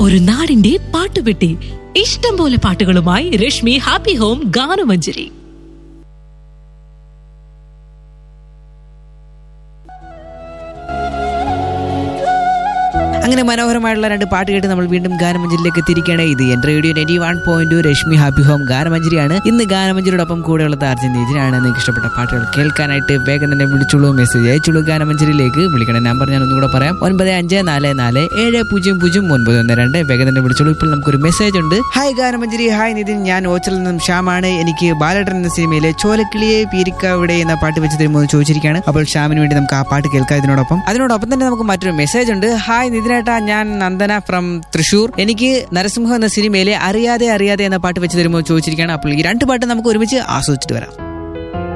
ഒരു നാടിന്റെ പാട്ടുപെട്ടി. ഇഷ്ടം പോലെ പാട്ടുകളുമായി രശ്മി ഹാപ്പി ഹോം ഗാനമഞ്ജരി. അങ്ങനെ മനോഹരമായിട്ടുള്ള രണ്ട് പാട്ട് കേട്ട് നമ്മൾ വീണ്ടും ഗാനമഞ്ജരിയിലേക്ക് എത്തിയിരിക്കുകയാണ്. ഇത് എന്റെ റേഡിയോ 91.2 രശ്മി ഹാപ്പി ഹോം ഗാനമഞ്ജരിയാണ്. ഇന്ന് ഗാനമഞ്ജരിയോടൊപ്പം കൂടെയുള്ളത് അർജന്റീനയാണ്. നിങ്ങൾക്ക് ഇഷ്ടപ്പെട്ട പാട്ടുകൾ കേൾക്കാനായിട്ട് വേഗം തന്നെ വിളിച്ചുള്ളൂ, മെസ്സേജ് അയച്ചുള്ളൂ. ഗാനമഞ്ജരിയിലേക്ക് വിളിക്കണ നമ്പർ ഞാൻ ഒന്നുകൂടെ പറയാം, 9544700912. വേഗം തന്നെ വിളിച്ചുള്ളൂ. ഇപ്പോൾ നമുക്കൊരു മെസ്സേജ് ഉണ്ട്. ഹായ് ഗാനമഞ്ജരി, ഹായ് നിതിൻ, ഞാൻ ഓച്ചിൽ നിന്നും ശ്യാമാണ്. എനിക്ക് ബാലട്ടൻ എന്ന സിനിമയിലെ ചോലക്കിളിയെ പീരിക്കാവിടെ എന്ന പാട്ട് വെച്ച് തരുമോ എന്ന് ചോദിച്ചിരിക്കുകയാണ്. അപ്പോൾ ശ്യാമിന് വേണ്ടി നമുക്ക് ആ പാട്ട് കേൾക്കാം. അതിനോടൊപ്പം തന്നെ നമുക്ക് മറ്റൊരു മെസ്സേജ് ഉണ്ട്. ഹായ് നിതിൻ, ഞാൻ നന്ദന ഫ്രം തൃശൂർ. എനിക്ക് നരസിംഹം എന്ന സിനിമയിലെ അറിയാതെ അറിയാതെ എന്ന പാട്ട് വെച്ച് തരുമോ ചോദിച്ചിരിക്കുകയാണ്. അപ്പോൾ ഈ രണ്ട് പാട്ട് നമുക്ക് ഒരുമിച്ച് ആസ്വദിച്ചിട്ട് വരാം.